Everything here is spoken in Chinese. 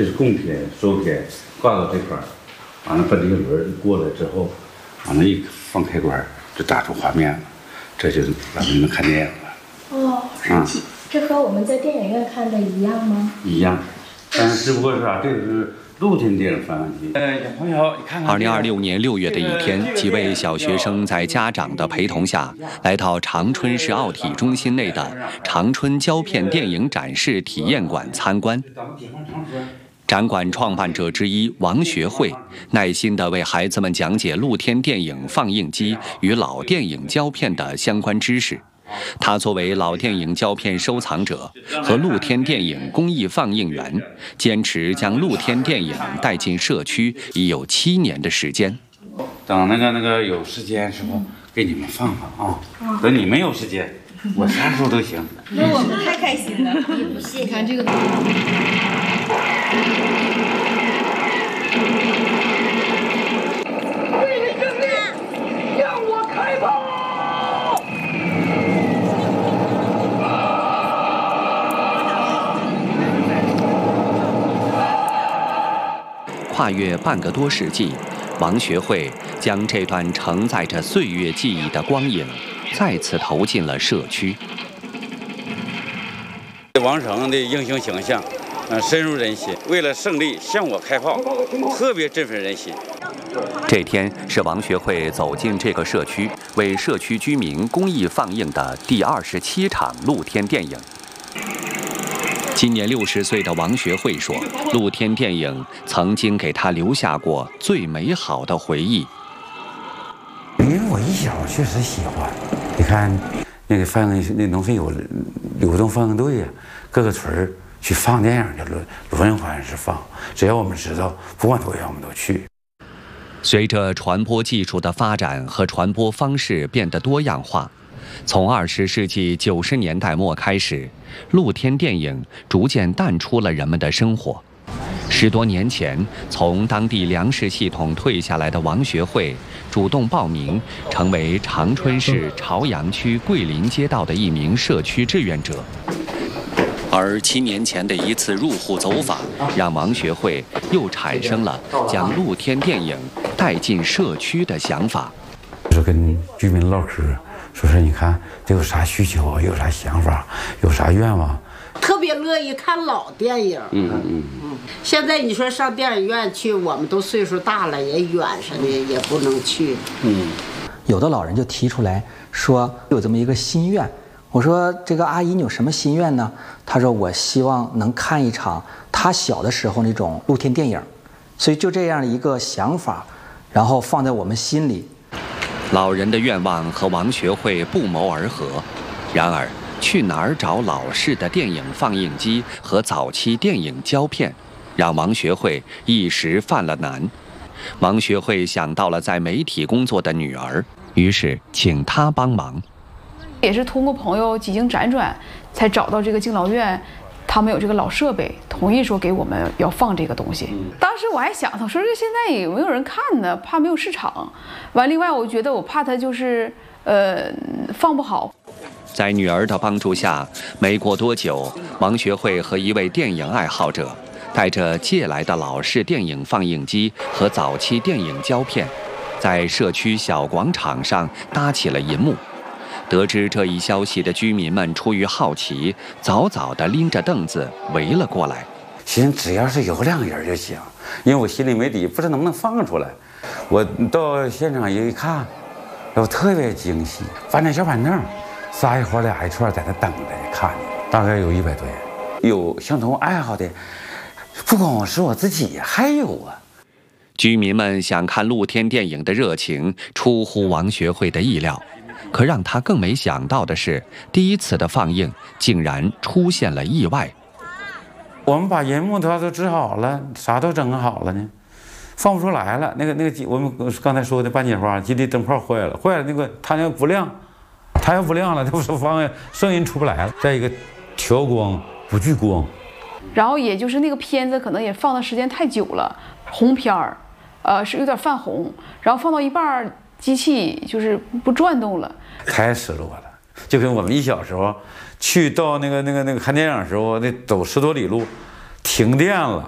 这是供片、收片挂到这块儿，完了把这个轮过来之后，完了一放开关就打出画面了，这就是让你们看电影了。 哦，神奇！这和我们在电影院看的一样吗？ 一样，但是只不过是这个是露天电影放映机。小朋友，你看看。 2026年6月的一天，几位小学生在家长的陪同下，来到长春市奥体中心内的长春胶片电影展示体验馆参观。展馆创办者之一王学会耐心地为孩子们讲解露天电影放映机与老电影胶片的相关知识。他作为老电影胶片收藏者和露天电影公益放映员，坚持将露天电影带进社区已有7年的时间。 等那个有时间时候给你们放放啊，等你们有时间，我啥时候都行。 那我们太开心了，你看这个。 让我开炮！ 跨越半个多世纪，王学会将这段承载着岁月记忆的光影再次投进了社区。 王成的英雄形象，深入人心。为了胜利向我开炮，特别振奋人心。 这天是王学会走进这个社区，为社区居民公益放映的第27场露天电影。今年60岁的王学会说，露天电影曾经给他留下过最美好的回忆。 因为我一小确实喜欢，你看那个放映那农村有流动放映队呀，各个村儿去放电影去轮番是放，只要我们知道，不管多远我们都去。 随着传播技术的发展和传播方式变得多样化，从20世纪90年代末开始，露天电影逐渐淡出了人们的生活。10多年前，从当地粮食系统退下来的王学会主动报名，成为长春市朝阳区桂林街道的一名社区志愿者。而7年前的一次入户走访，让王学会又产生了将露天电影带进社区的想法。 就是跟居民唠嗑，说是你看这有啥需求，有啥想法，有啥愿望。 特别乐意看老电影。现在你说上电影院去，我们都岁数大了，也远上的也不能去。 有的老人就提出来说有这么一个心愿。我说这个阿姨你有什么心愿呢？她说我希望能看一场她小的时候那种露天电影，所以就这样的一个想法，然后放在我们心里。 老人的愿望和王学会不谋而合，然而去哪儿找老式的电影放映机和早期电影胶片，让王学会一时犯了难。王学会想到了在媒体工作的女儿，于是请她帮忙。 也是通过朋友几经辗转，才找到这个敬老院，他们有这个老设备，同意说给我们要放这个东西。当时我还想，我说这现在有没有人看呢？怕没有市场。完，另外我觉得我怕他就是放不好。 在女儿的帮助下，没过多久，王学会和一位电影爱好者，带着借来的老式电影放映机和早期电影胶片，在社区小广场上搭起了银幕。得知这一消息的居民们出于好奇，早早地拎着凳子围了过来。 寻思只要是有2人就行，因为我心里没底，不知道能不能放出来。我到现场一看，我特别惊喜，搬着小板凳，3一伙2一串在那等着看，大概有100多人。有相同爱好的，不光是我自己，还有啊。 居民们想看露天电影的热情出乎王学会的意料。可让他更没想到的是，第一次的放映竟然出现了意外。 我们把银幕都支好了，啥都整好了呢，放不出来了。那个我们刚才说的半截花基地灯泡坏了，那个它要不亮了，它不是放声音出不来了。再一个调光不聚光， 然后也就是那个片子可能也放的时间太久了，红片儿，是有点泛红，然后放到一半机器就是不转动了， 太失落了。就跟我们一小时候去到那个看电影的时候，那走10多里路，停电了，